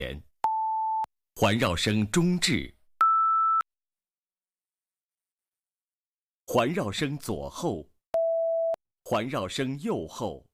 前，环绕声中置，环绕声左后，环绕声右后。